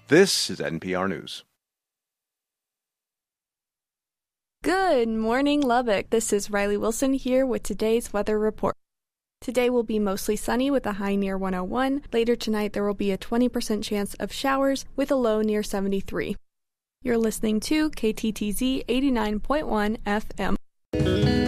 This is NPR News. Good morning, Lubbock. This is Riley Wilson here with today's weather report. Today will be mostly sunny with a high near 101. Later tonight, there will be a 20% chance of showers with a low near 73. You're listening to KTTZ 89.1 FM.